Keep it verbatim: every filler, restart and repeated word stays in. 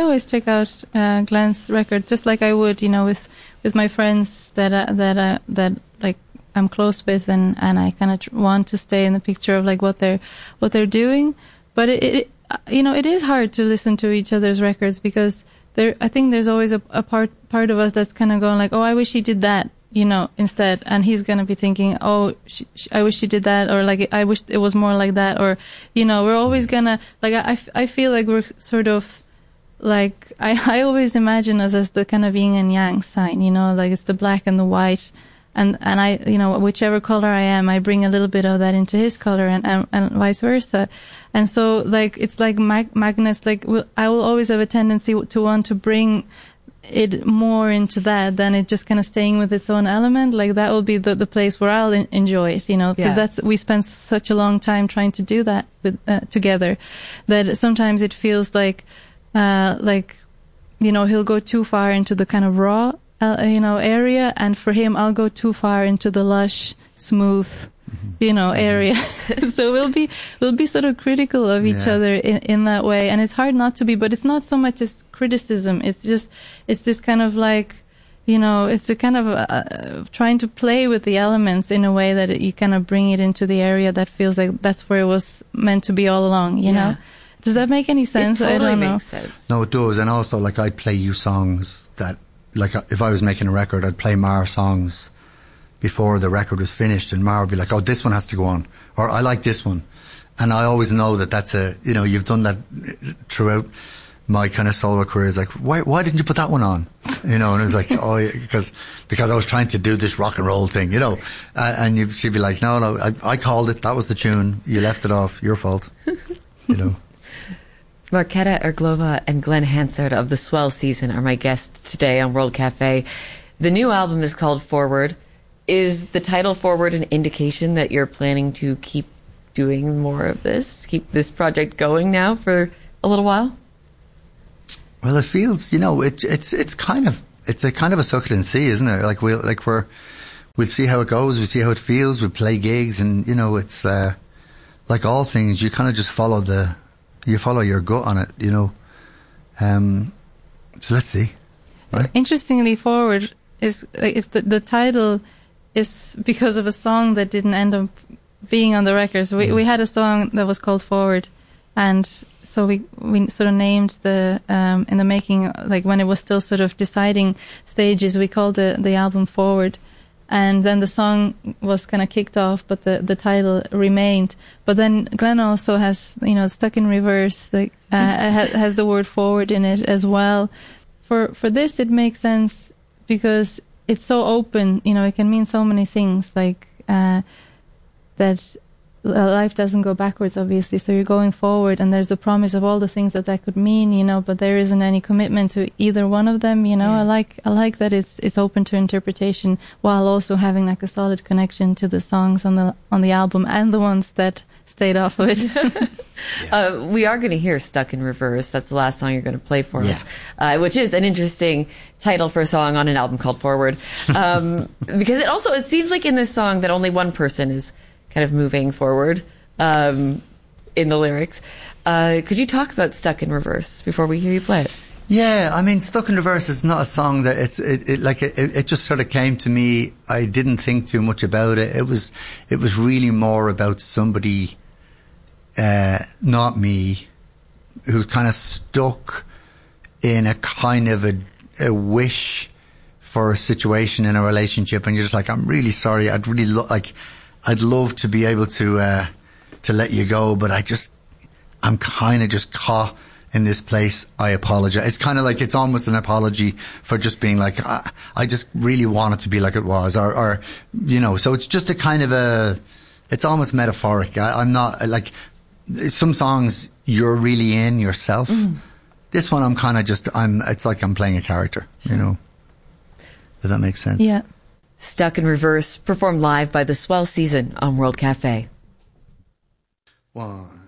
always check out uh, Glenn's record, just like I would, you know, with with my friends that uh, that uh, that like I'm close with, and, and I kind of tr- want to stay in the picture of like what they're what they're doing. But it, it you know, it is hard to listen to each other's records because there, I think there's always a, a part part of us that's kind of going like, oh, I wish he did that, you know, instead. And he's going to be thinking, oh, she, she, I wish she did that, or like, I wish it was more like that, or, you know, we're always going to, like, I, I feel like we're sort of, like, I, I always imagine us as the kind of yin and yang sign, you know, like it's the black and the white. And, and I, you know, whichever color I am, I bring a little bit of that into his color, and, and, and vice versa. And so, like, it's like mag- magnets, like, we'll, I will always have a tendency to want to bring it more into that than it just kind of staying with its own element. Like, that will be the, the place where I'll in- enjoy it, you know, because yeah. that's, we spend such a long time trying to do that with, uh, together, that sometimes it feels like, uh, like, you know, he'll go too far into the kind of raw, Uh, you know, area, and for him, I'll go too far into the lush, smooth, mm-hmm. you know, area. So we'll be we'll be sort of critical of each yeah. other in, in that way, and it's hard not to be. But it's not so much as criticism. It's just it's this kind of like, you know, it's a kind of uh, trying to play with the elements in a way that it, you kind of bring it into the area that feels like that's where it was meant to be all along. You yeah. know, does that make any sense? It totally I don't makes know. sense. No, it does, and also like I play you songs that. Like, if I was making a record, I'd play Mar songs before the record was finished, and Mar would be like, oh, this one has to go on, or I like this one. And I always know that that's a, you know, you've done that throughout my kind of solo career. It's like, why, why didn't you put that one on? You know, and it was like, oh, because, because I was trying to do this rock and roll thing, you know, uh, and you, she'd be like, no, no, I, I called it. That was the tune. You left it off. Your fault. You know. Marketa Irglova and Glenn Hansard of the Swell Season are my guests today on World Cafe. The new album is called Forward. Is the title Forward an indication that you're planning to keep doing more of this, keep this project going now for a little while? Well, it feels, you know, it, it's it's kind of it's a kind of a suck it and see, isn't it? Like we'll like we're we'll see how it goes, we see how it feels, we play gigs, and you know, it's uh, like all things, you kind of just follow the. You follow your gut on it, you know. Um, so let's see. Right? Interestingly, Forward is is the, the title is because of a song that didn't end up being on the records. We mm. we had a song that was called Forward, and so we we sort of named the um, in the making, like when it was still sort of deciding stages, we called the the album Forward. And then the song was kind of kicked off, but the, the title remained. But then Glenn also has, you know, Stuck in Reverse, like, uh, has, has the word forward in it as well. For for this, it makes sense because it's so open, you know, it can mean so many things, like uh, that life doesn't go backwards, obviously, so you're going forward, and there's the promise of all the things that that could mean, you know, but there isn't any commitment to either one of them, you know. Yeah. I like I like that it's it's open to interpretation while also having like a solid connection to the songs on the on the album and the ones that stayed off of it. yeah. uh, we are going to hear Stuck in Reverse. That's the last song you're going to play for yeah. us, uh, which is an interesting title for a song on an album called Forward, um, because it also it seems like in this song that only one person is kind of moving forward um, in the lyrics. Uh, could you talk about Stuck in Reverse before we hear you play it? Yeah, I mean, Stuck in Reverse is not a song that it's it, it like it, it just sort of came to me. I didn't think too much about it. It was it was really more about somebody, uh, not me, who's kind of stuck in a kind of a, a wish for a situation in a relationship, and you're just like, I'm really sorry. I'd really lo- like. I'd love to be able to uh, to let you go, but I just, I'm kind of just caught in this place. I apologize. It's kind of like, it's almost an apology for just being like, I, I just really want it to be like it was, or, or, you know, so it's just a kind of a, it's almost metaphoric. I, I'm not, like, some songs you're really in yourself. Mm. This one I'm kind of just, I'm, it's like I'm playing a character, you know. Does that make sense? Yeah. Stuck in Reverse, performed live by the Swell Season on World Cafe. One.